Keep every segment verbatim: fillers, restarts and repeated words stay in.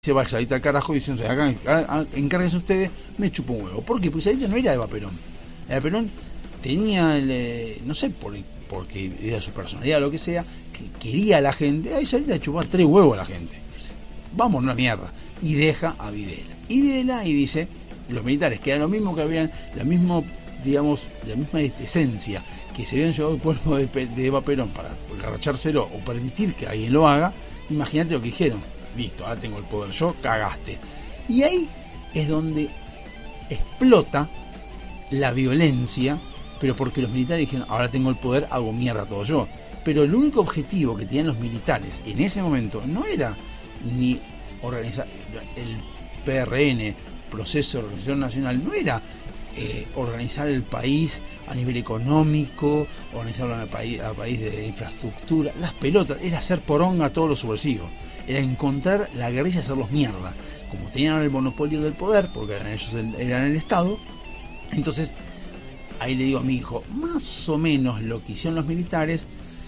se vaya ahorita al carajo y dicen, acá, acá encárguense ustedes, me chupo un huevo. ¿Por qué? Porque ahorita no era Eva Perón. Eva Perón tenía, el, no sé, por, porque era su personalidad o lo que sea, que quería a la gente, ahí salía a chupar tres huevos a la gente. Vamos, una mierda. Y deja a Videla. Y Videla y dice, los militares, que era lo mismo que habían, la misma, digamos, la misma esencia, que se habían llevado el cuerpo de, de Eva Perón para agarrachárselo o permitir que alguien lo haga, imagínate lo que dijeron. Listo, ahora tengo el poder yo, cagaste. Y ahí es donde explota la violencia, pero porque los militares dijeron, ahora tengo el poder, hago mierda todo yo. Pero el único objetivo que tenían los militares en ese momento no era ni organizar el P R N, Proceso de Organización Nacional, no era eh, organizar el país a nivel económico, organizarlo al país, a país de infraestructura, las pelotas, era hacer poronga a todos los subversivos. Era encontrar la guerrilla y hacerlos mierda. Como tenían el monopolio del poder, porque eran ellos el, eran el Estado, entonces ahí le digo a mi hijo, más o menos lo que hicieron los militares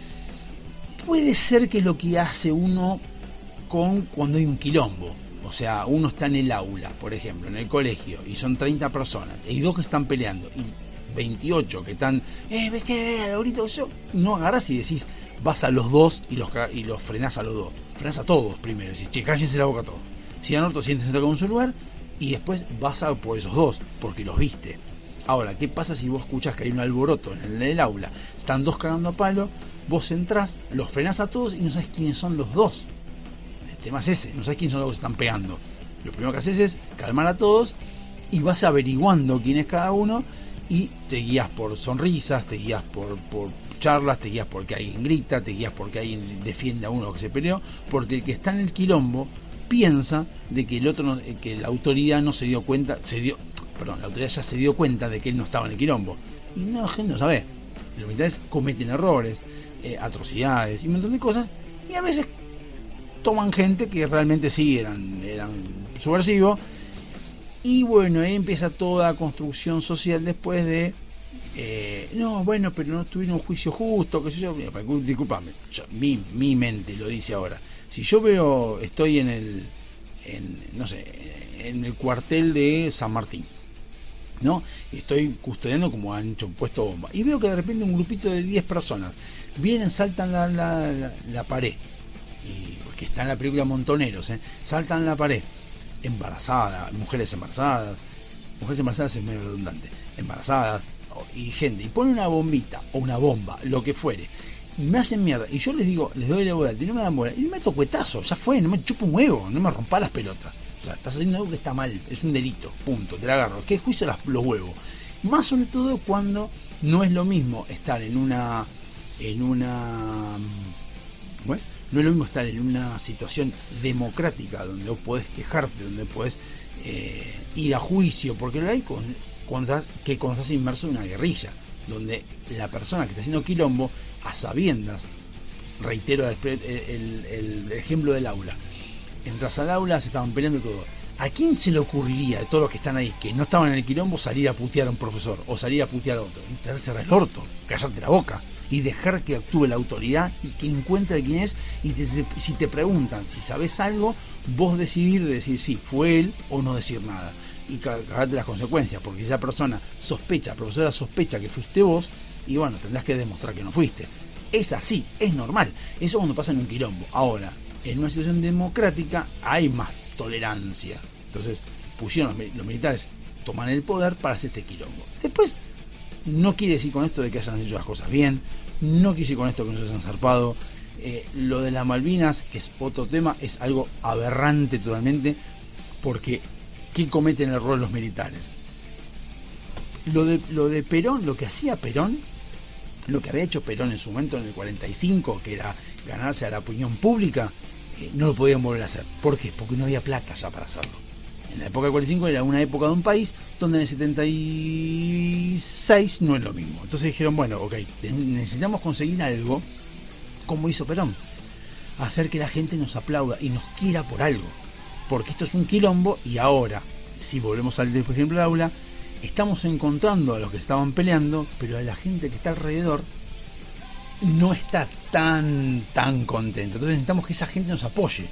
puede ser que es lo que hace uno con cuando hay un quilombo. O sea, uno está en el aula, por ejemplo, en el colegio, y son treinta personas, y dos que están peleando, y veintiocho que están, eh, vete, ahorita yo, no agarras y decís, vas a los dos y los, y los frenás a los dos. Frenás a todos primero, decís, che, cállense la boca a todos. Si han orto, siéntense en su lugar, y después vas a por esos dos, porque los viste. Ahora, ¿qué pasa si vos escuchás que hay un alboroto en el, en el aula? Están dos cagando a palo, vos entrás, los frenás a todos y no sabes quiénes son los dos. El tema es ese, no sabes quiénes son los que están pegando. Lo primero que haces es calmar a todos y vas averiguando quién es cada uno y te guías por sonrisas, te guías por, por charlas, te guías porque alguien grita, te guías porque alguien defiende a uno que se peleó, porque el que está en el quilombo piensa de que el otro no, que la autoridad no se dio cuenta, se dio, perdón, la autoridad ya se dio cuenta de que él no estaba en el quilombo. Y no, la gente no sabe. Los militares cometen errores, eh, atrocidades y un montón de cosas, y a veces toman gente que realmente sí eran, eran subversivos. Y bueno, ahí empieza toda la construcción social después de eh, no, bueno, pero no tuvieron un juicio justo, qué sé yo. Disculpame, yo, mi, mi mente lo dice ahora. Si yo veo, estoy en el en, no sé, en el cuartel de San Martín, ¿no? Estoy custodiando como han hecho, puesto bomba, y veo que de repente un grupito de diez personas vienen, saltan la, la, la, la pared, y porque está en la película Montoneros, ¿eh? Saltan la pared, embarazadas, mujeres embarazadas, mujeres embarazadas es medio redundante, embarazadas y gente, y ponen una bombita o una bomba, lo que fuere, y me hacen mierda, y yo les digo, les doy la bola, y no me dan bola, y me meto cuetazo, ya fue, no me chupo un huevo, no me rompa las pelotas. O sea, estás haciendo algo que está mal, es un delito, punto, te la agarro. ¿Qué juicio las, los huevos? Más sobre todo cuando no es lo mismo estar en una, en una, ¿cómo es? No es lo mismo estar en una situación democrática donde vos podés quejarte, donde podés eh, ir a juicio, porque lo hay con, cuando estás, que cuando estás inmerso en una guerrilla, donde la persona que está haciendo quilombo, a sabiendas, reitero el, el, el, el ejemplo del aula, entras al aula, se estaban peleando y todo. ¿A quién se le ocurriría de todos los que están ahí, que no estaban en el quilombo, salir a putear a un profesor o salir a putear a otro? Te cerrar el orto, callarte la boca y dejar que actúe la autoridad y que encuentre quién es, y te, si te preguntan si sabes algo, vos decidir de decir sí, fue él, o no decir nada y cagarte las consecuencias, porque si esa persona sospecha, profesora sospecha que fuiste vos, y bueno, tendrás que demostrar que no fuiste. Es así, es normal, eso cuando pasa en un quilombo. Ahora, en una situación democrática hay más tolerancia. Entonces pusieron los, los militares, toman el poder para hacer este quilombo. Después, no quiere decir con esto de que hayan hecho las cosas bien, no quiere decir con esto que no se hayan zarpado. Eh, lo de las Malvinas, que es otro tema, es algo aberrante totalmente, porque ¿qué cometen el error los militares? Lo de, lo de Perón, lo que hacía Perón, lo que había hecho Perón en su momento en el cuarenta y cinco, que era ganarse a la opinión pública, eh, no lo podían volver a hacer. ¿Por qué? Porque no había plata ya para hacerlo. En la época del cuarenta y cinco era una época de un país donde en el setenta y seis no es lo mismo. Entonces dijeron, bueno, ok, necesitamos conseguir algo como hizo Perón, hacer que la gente nos aplauda y nos quiera por algo, porque esto es un quilombo. Y ahora, si volvemos al por ejemplo de aula, estamos encontrando a los que estaban peleando, pero a la gente que está alrededor no está tan tan contenta. Entonces necesitamos que esa gente nos apoye.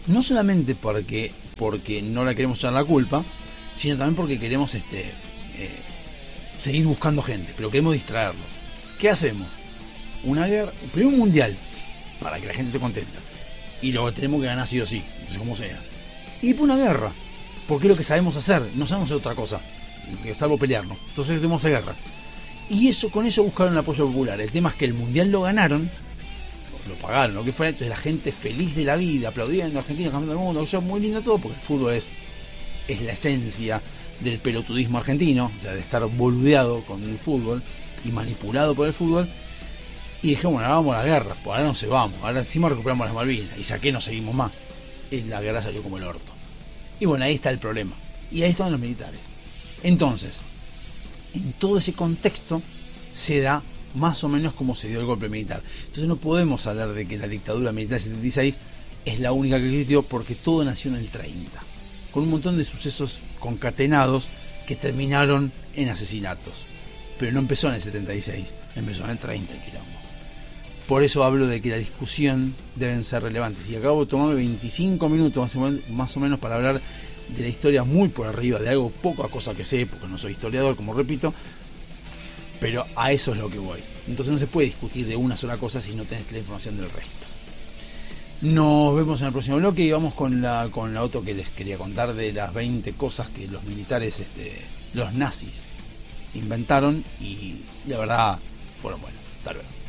no solamente porque, porque no le queremos echar la culpa, sino también porque queremos este, eh, seguir buscando gente, pero queremos distraerlos. ¿Qué hacemos? Una guerra, primero un mundial, para que la gente esté contenta, y luego tenemos que ganar sí o sí, no sé cómo sea. Y después una guerra, porque es lo que sabemos hacer, no sabemos hacer otra cosa, salvo pelearnos. Entonces tenemos esa guerra. Y eso, con eso buscaron el apoyo popular. El tema es que el mundial lo ganaron, lo pagaron, lo que fuera, entonces la gente feliz de la vida, aplaudiendo a Argentina, campeón del mundo, eso es muy lindo todo, porque el fútbol es, es la esencia del pelotudismo argentino, o sea, de estar boludeado con el fútbol y manipulado por el fútbol. Y dije, bueno, ahora vamos a la guerra, pues ahora no se vamos, ahora encima recuperamos las Malvinas, y saqué, no seguimos más. Y la guerra salió como el orto. Y bueno, ahí está el problema. Y ahí están los militares. Entonces, en todo ese contexto se da más o menos como se dio el golpe militar. Entonces no podemos hablar de que la dictadura militar del setenta y seis es la única que existió, porque todo nació en el treinta, con un montón de sucesos concatenados que terminaron en asesinatos. Pero no empezó en el setenta y seis, empezó en el treinta el quilombo. Por eso hablo de que la discusión deben ser relevantes. Y acabo de tomarme veinticinco minutos más o menos, más o menos para hablar de la historia muy por arriba, de algo poca cosa que sé, porque no soy historiador, como repito, pero a eso es lo que voy. Entonces no se puede discutir de una sola cosa si no tenés la información del resto. Nos vemos en el próximo bloque y vamos con la con la otra que les quería contar, de las veinte cosas que los militares, este, los nazis, inventaron y la verdad fueron buenos. Hasta luego.